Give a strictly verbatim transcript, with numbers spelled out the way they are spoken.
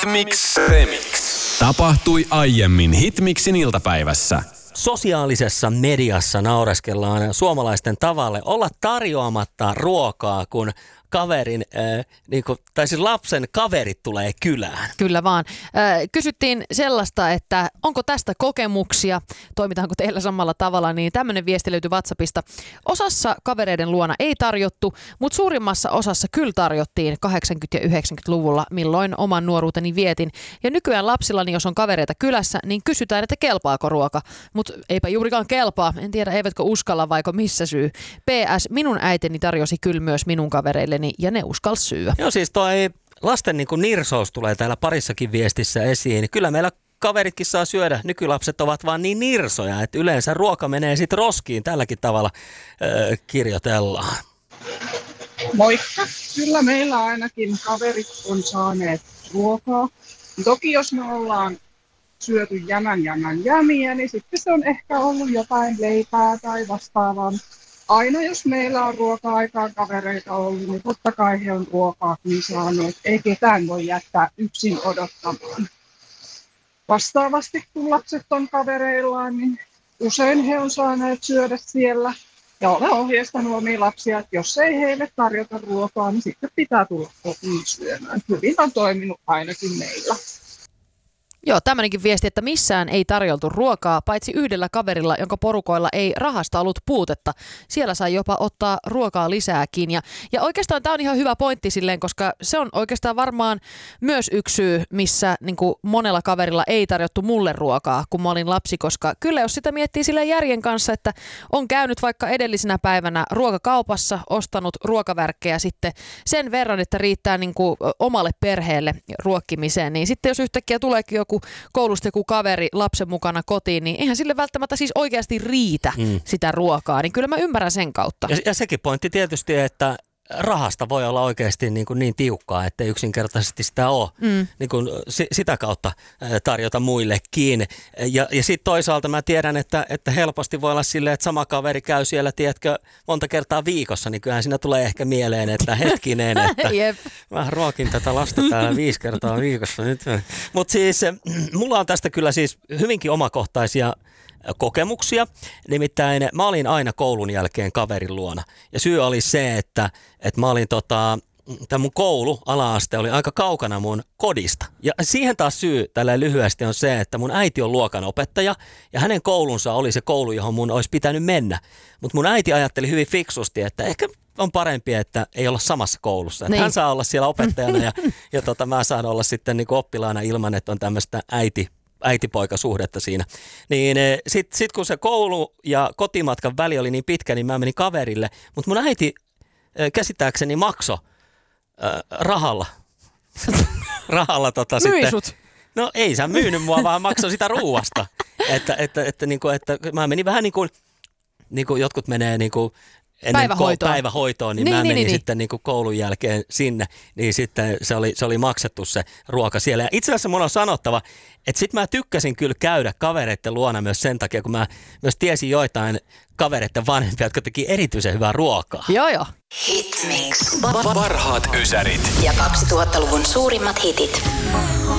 Hitmix Remix. Tapahtui aiemmin Hitmixin iltapäivässä. Sosiaalisessa mediassa naureskellaan suomalaisten tavalle olla tarjoamatta ruokaa, kun kaverin, äh, niin kuin, tai siis lapsen kaverit tulee kylään. Kyllä vaan. Äh, kysyttiin sellaista, että onko tästä kokemuksia, toimitaanko teillä samalla tavalla, niin tämmöinen viesti löytyi WhatsAppista. Osassa kavereiden luona ei tarjottu, mutta suurimmassa osassa kyllä tarjottiin kahdeksankymmentä- ja yhdeksänkymmentäluvulla, milloin oman nuoruuteni vietin. Ja nykyään lapsillani, jos on kavereita kylässä, niin kysytään, että kelpaako ruoka. Mutta eipä juurikaan kelpaa. En tiedä, eivätkö uskalla vaiko missä syy. P S. Minun äitini tarjosi kyllä myös minun kavereille. Ja ne uskalsi syyä. Joo, siis toi lasten niin kuin nirsous tulee täällä parissakin viestissä esiin. Kyllä meillä kaveritkin saa syödä. Nykylapset ovat vaan niin nirsoja, että yleensä ruoka menee sitten roskiin. Tälläkin tavalla öö, kirjoitellaan. Moikka! Kyllä meillä ainakin kaverit on saaneet ruokaa. Toki jos me ollaan syöty jämän jämän jämiä, niin sitten se on ehkä ollut jotain leipää tai vastaavaa. Aina jos meillä on ruoka-aikaan kavereita ollut, niin totta kai he on ruokaakin saaneet. Ei ketään voi jättää yksin odottamaan. Vastaavasti kun lapset on kavereillaan, niin usein he on saaneet syödä siellä. Ja olen ohjeistanut omia lapsia, että jos ei heille tarjota ruokaa, niin sitten pitää tulla kotiin syömään. Hyvin on toiminut ainakin meillä. Joo, tämmöinenkin viesti, että missään ei tarjoltu ruokaa, paitsi yhdellä kaverilla, jonka porukoilla ei rahasta ollut puutetta. Siellä sai jopa ottaa ruokaa lisääkin. Ja, ja oikeastaan tämä on ihan hyvä pointti silleen, koska se on oikeastaan varmaan myös yksi syy, missä niin kuin monella kaverilla ei tarjottu mulle ruokaa, kun mä olin lapsi. Koska kyllä jos sitä miettii silleen järjen kanssa, että on käynyt vaikka edellisenä päivänä ruokakaupassa, ostanut ruokavärkkejä sitten sen verran, että riittää niin kuin omalle perheelle ruokkimiseen, niin sitten jos yhtäkkiä tuleekin joku koulusta joku kaveri lapsen mukana kotiin, niin eihän sille välttämättä siis oikeasti riitä mm. sitä ruokaa, niin kyllä mä ymmärrän sen kautta. Ja, ja sekin pointti tietysti, että rahasta voi olla oikeasti niin, kuin niin tiukkaa, että yksinkertaisesti sitä ole mm. niin kuin sitä kautta tarjota muillekin. Ja, ja sitten toisaalta mä tiedän, että, että helposti voi olla silleen, että sama kaveri käy siellä, tiedätkö, monta kertaa viikossa, niin kyllähän siinä tulee ehkä mieleen, että hetkinen, että mä ruokin tätä lasta täällä viisi kertaa viikossa nyt. Mutta siis mulla on tästä kyllä siis hyvinkin omakohtaisia kokemuksia. Nimittäin mä olin aina koulun jälkeen kaverin luona. Ja syy oli se, että, että mä olin tota, tämä mun koulu, ala-aste, oli aika kaukana mun kodista. Ja siihen taas syy tällä lyhyesti on se, että mun äiti on luokanopettaja ja hänen koulunsa oli se koulu, johon mun olisi pitänyt mennä. Mutta mun äiti ajatteli hyvin fiksusti, että ehkä on parempi, että ei olla samassa koulussa. Että hän saa olla siellä opettajana ja, ja tota, mä saan olla sitten niin kuin oppilaana ilman, että on tämmöistä äiti äitipoikasuhdetta siinä. Niin sitten sit kun se koulu ja kotimatkan väli oli niin pitkä, niin mä menin kaverille. Mutta mun äiti käsittääkseni maksoi äh, rahalla. rahalla tota Myi sitten. sut. No ei sä myynyt mua, vaan maksoi sitä ruuasta. että, että, että, niinku, että mä menin vähän niin kuin, niin kuin jotkut menee niin kuin ennen päivähoitoon. päivähoitoon, niin, niin mä niin, menin niin, sitten niin kuin koulun jälkeen sinne, niin sitten se oli, se oli maksettu se ruoka siellä. Ja itse asiassa mun on sanottava, että sit mä tykkäsin kyllä käydä kavereiden luona myös sen takia, kun mä myös tiesin joitain kavereiden vanhempia, jotka teki erityisen hyvää ruokaa. Joo joo. Hitmix. Parhaat ysärit. Ja kaksituhattaluvun suurimmat hitit.